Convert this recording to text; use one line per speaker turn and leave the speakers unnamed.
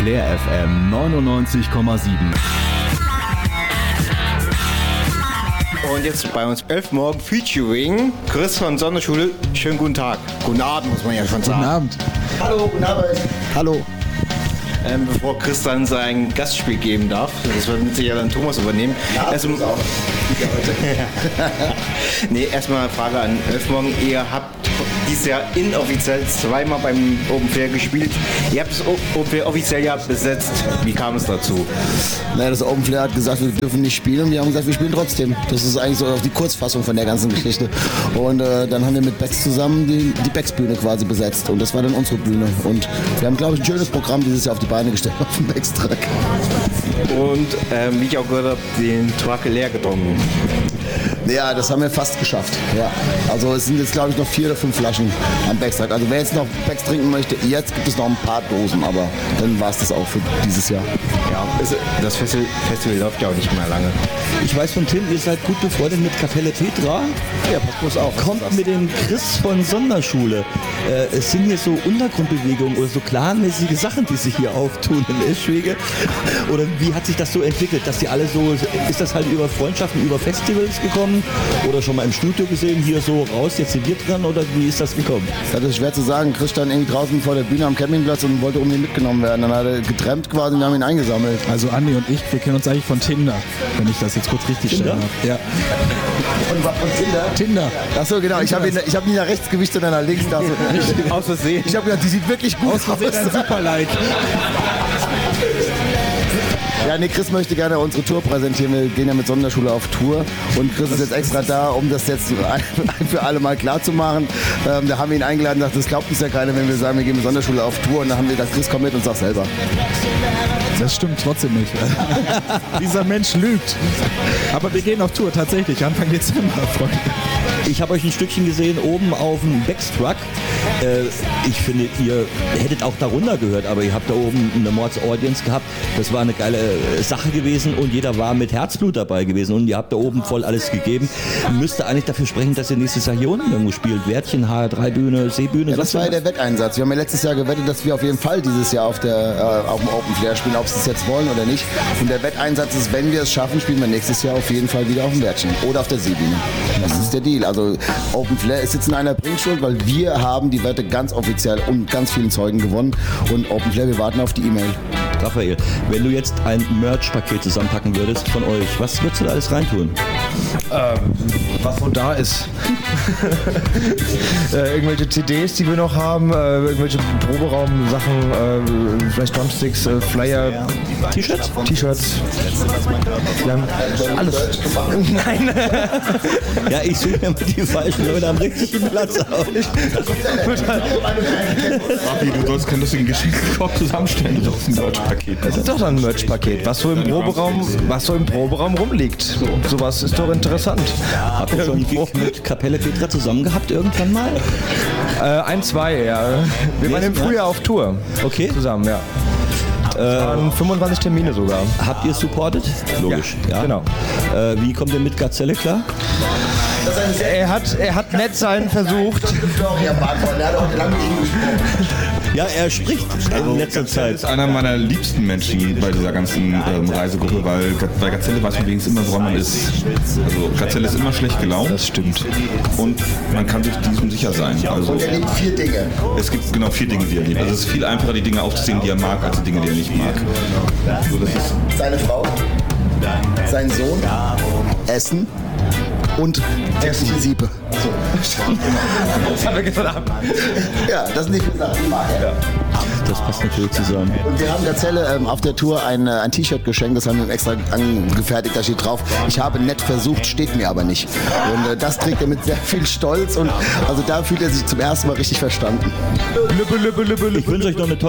Flair FM 99,7.
Und jetzt bei uns 11 Morgen featuring Chris von Sonderschule. Schönen guten Tag. Guten Abend, muss man ja schon sagen.
Guten Abend.
Hallo, guten Abend.
Hallo.
Bevor Chris dann sein Gastspiel geben darf, das wird mit Sicherheit dann Thomas übernehmen.
Ja,
Erstmal eine Frage an 11 Morgen. Ihr habt dieses Jahr inoffiziell zweimal beim Open Flair gespielt. Ihr habt das Open Flair offiziell ja besetzt. Wie kam es dazu?
Naja, das Open Flair hat gesagt, wir dürfen nicht spielen. Wir haben gesagt, wir spielen trotzdem. Das ist eigentlich so die Kurzfassung von der ganzen Geschichte. Und dann haben wir mit Becks zusammen die Becks-Bühne quasi besetzt. Und das war dann unsere Bühne. Und wir haben, glaube ich, ein schönes Programm dieses Jahr auf die Beine gestellt auf dem Becks-Track.
Und wie ich auch gehört habe, den Truck leer getrunken.
Ja, das haben wir fast geschafft. Ja. Also es sind jetzt, glaube ich, noch 4 oder 5 Flaschen am Becks-Track. Also wer jetzt noch Becks trinken möchte, jetzt gibt es noch ein paar Dosen, aber dann war es das auch für dieses Jahr.
Ja, das Festival läuft ja auch nicht mehr lange.
Ich weiß von Tim, ihr seid gut befreundet mit Kapelle Petra.
Ja, passt bloß auf.
Kommt mit dem Chris von Sonderschule. Es sind hier so Untergrundbewegungen oder so clanmäßige Sachen, die sich hier auftun in Eschwege. Oder wie hat sich das so entwickelt, dass die alle so, ist das halt über Freundschaften, über Festivals gekommen oder schon mal im Studio gesehen, hier so raus, jetzt sind wir dran oder wie ist das gekommen?
Das ist schwer zu sagen. Chris stand irgendwie draußen vor der Bühne am Campingplatz und wollte unbedingt mitgenommen werden. Dann hat er getrennt quasi und wir haben ihn eingesammelt.
Also Andi und ich, wir kennen uns eigentlich von Tinder, wenn ich das jetzt kurz richtig stellen darf. Ja.
Von Tinder?
Tinder.
Achso, genau. Ich habe ihn nach rechts gewischt und dann nach links. Da so.
Aus Versehen.
Ich habe gedacht, die sieht wirklich gut
Aus Versehen ein Super-Like.
Ja, nee, Chris möchte gerne unsere Tour präsentieren. Wir gehen ja mit Sonderschule auf Tour und Chris ist jetzt extra da, um das jetzt ein für alle Mal klar zu machen. Da haben wir ihn eingeladen und gesagt, das glaubt uns ja keiner, wenn wir sagen, wir gehen mit Sonderschule auf Tour. Und dann haben wir gesagt, Chris, komm mit und sag selber.
Das stimmt trotzdem nicht. Dieser Mensch lügt. Aber wir gehen auf Tour, tatsächlich, Anfang Dezember, Freunde.
Ich habe euch ein Stückchen gesehen oben auf dem Backstruck. Ich finde, ihr hättet auch darunter gehört, aber ihr habt da oben eine Mords-Audience gehabt. Das war eine geile Sache gewesen und jeder war mit Herzblut dabei gewesen und ihr habt da oben voll alles gegeben. Müsste eigentlich dafür sprechen, dass ihr nächstes Jahr hier unten irgendwo spielt. Wärtchen, HR3-Bühne, Seebühne.
Ja, das war ja der Wetteinsatz. Wir haben ja letztes Jahr gewettet, dass wir auf jeden Fall dieses Jahr auf dem Open Flair spielen, ob sie es jetzt wollen oder nicht. Und der Wetteinsatz ist, wenn wir es schaffen, spielen wir nächstes Jahr auf jeden Fall wieder auf dem Wärtchen oder auf der Seebühne. Das ist der Deal. Also Open Flair ist jetzt in einer Bringschuld, weil wir haben die Wette ganz offiziell und ganz vielen Zeugen gewonnen. Und Open Flair, wir warten auf die E-Mail.
Raphael, wenn du jetzt ein Merch-Paket zusammenpacken würdest von euch, was würdest du da alles reintun?
Was so da ist. Irgendwelche CDs, die wir noch haben, irgendwelche Proberaum-Sachen, vielleicht Drumsticks, Flyer,
T-Shirts?
T-Shirts. Wir haben alles. Nein.
Ja, ich suche mir mal die falschen Leute am richtigen Platz aus.
Rafi, du sollst keinen lustigen Geschenkekorb zusammenstellen, das ist ein Merch-Paket.
Das ist doch dann ein Merch-Paket, was so im Proberaum rumliegt. Sowas ist doch interessant.
Habt ihr schon einen Gig mit Kapelle Petra zusammen gehabt irgendwann mal?
1, 2, ja. Wir waren im Frühjahr auf Tour.
Okay.
Zusammen, ja. Das waren 25 Termine sogar.
Habt ihr supported? Logisch, ja.
Genau.
Wie kommt ihr mit Gazelle klar?
Er hat nett sein versucht.
Ja, er spricht in letzter
Gazelle
Zeit.
ist einer meiner liebsten Menschen bei dieser ganzen Reisegruppe, weil bei Gazelle weiß man wenigstens immer, woran man ist. Also Gazelle ist immer schlecht gelaunt.
Das stimmt.
Und man kann sich diesem sicher sein. Also,
Und er liebt 4 Dinge.
es gibt genau 4 Dinge, die er liebt. Also es ist viel einfacher, die Dinge aufzuzählen, die er mag, als die Dinge, die er nicht mag. So, das ist
Seine Frau, sein Sohn, Essen und tägliche Siebe. So.
Das haben wir gesagt.
Ja, das sind die 4 Sachen, die mag er.
Das passt natürlich zusammen.
Und wir haben Gazelle auf der Tour ein T-Shirt geschenkt, das haben wir ihm extra angefertigt, da steht drauf, ich habe nett versucht, steht mir aber nicht. Und das trägt er mit sehr viel Stolz und also da fühlt er sich zum ersten Mal richtig verstanden.
Ich wünsche euch noch eine tolle